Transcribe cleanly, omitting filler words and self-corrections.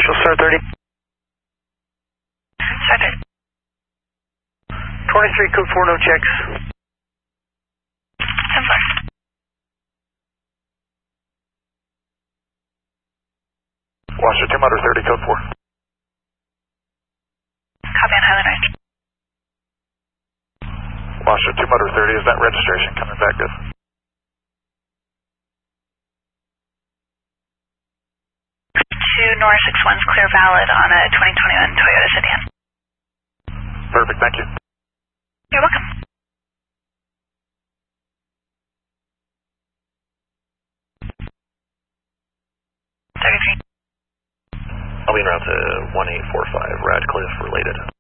Marshall, Star 30. Star 30. 23, code 4, no checks. 10-4. Washer 2 motor 30, code 4. Copy on Highland Range. Washer 2 motor 30, is that registration coming back good? Norris 61's clear valid on a 2021 Toyota sedan. Perfect, thank you. You're welcome. I'll be en route to 1845 Radcliffe related.